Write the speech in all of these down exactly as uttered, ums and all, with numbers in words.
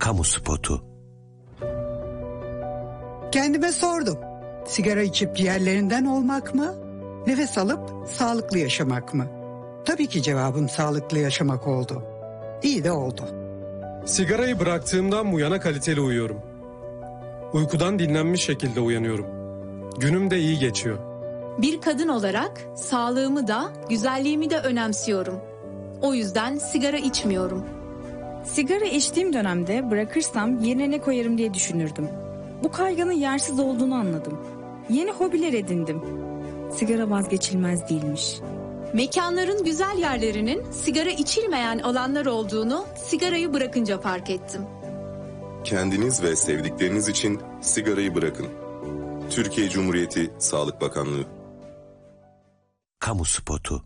Kamu spotu. Kendime sordum. Sigara içip diğerlerinden olmak mı? Nefes alıp sağlıklı yaşamak mı? Tabii ki cevabım sağlıklı yaşamak oldu. İyi de oldu. Sigarayı bıraktığımdan bu yana kaliteli uyuyorum. Uykudan dinlenmiş şekilde uyanıyorum. Günüm de iyi geçiyor. Bir kadın olarak sağlığımı da güzelliğimi de önemsiyorum. O yüzden sigara içmiyorum. Sigara içtiğim dönemde bırakırsam yerine ne koyarım diye düşünürdüm. Bu kaygının yersiz olduğunu anladım. Yeni hobiler edindim. Sigara vazgeçilmez değilmiş. Mekanların güzel yerlerinin sigara içilmeyen alanlar olduğunu sigarayı bırakınca fark ettim. Kendiniz ve sevdikleriniz için sigarayı bırakın. Türkiye Cumhuriyeti Sağlık Bakanlığı. Kamu spotu.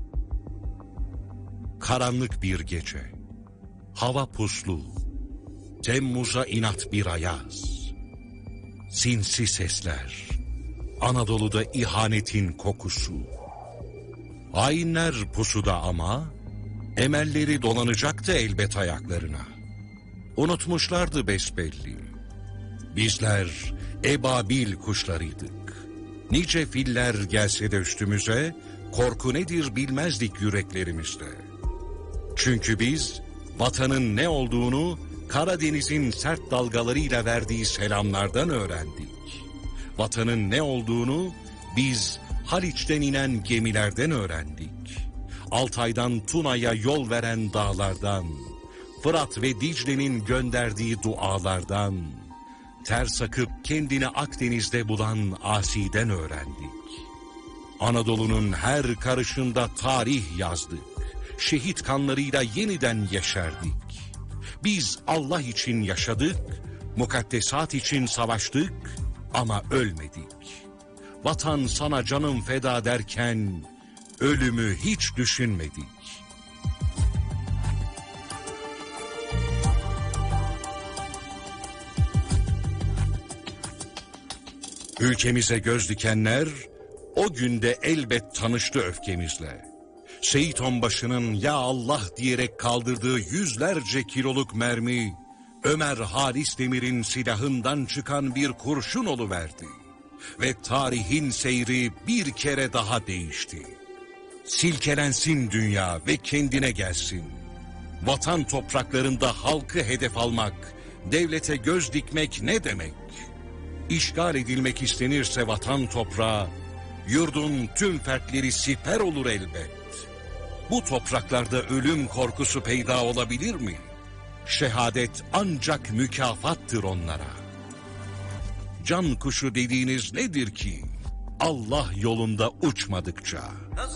Karanlık bir gece. Hava puslu. Temmuz'a inat bir ayaz. Sinsi sesler. Anadolu'da ihanetin kokusu. Hainler pusuda ama emelleri dolanacaktı elbet ayaklarına. Unutmuşlardı besbelli. Bizler ebabil kuşlarıydık. Nice filler gelse de üstümüze, korku nedir bilmezdik yüreklerimizde. Çünkü biz vatanın ne olduğunu Karadeniz'in sert dalgalarıyla verdiği selamlardan öğrendik. Vatanın ne olduğunu biz Haliç'ten inen gemilerden öğrendik. Altay'dan Tuna'ya yol veren dağlardan, Fırat ve Dicle'nin gönderdiği dualardan, ters akıp kendini Akdeniz'de bulan Asi'den öğrendik. Anadolu'nun her karışında tarih yazdık. Şehit kanlarıyla yeniden yeşerdik. Biz Allah için yaşadık, mukaddesat için savaştık ama ölmedik. Vatan sana canım feda derken ölümü hiç düşünmedik. Ülkemize göz dikenler o günde elbet tanıştı öfkemizle. Seyit Onbaşı'nın ya Allah diyerek kaldırdığı yüzlerce kiloluk mermi, Ömer Halis Demir'in silahından çıkan bir kurşun oluverdi. Ve tarihin seyri bir kere daha değişti. Silkelensin dünya ve kendine gelsin. Vatan topraklarında halkı hedef almak, devlete göz dikmek ne demek? İşgal edilmek istenirse vatan toprağı, yurdun tüm fertleri siper olur elbet. Bu topraklarda ölüm korkusu peyda olabilir mi? Şehadet ancak mükafattır onlara. Can kuşu dediğiniz nedir ki? Allah yolunda uçmadıkça.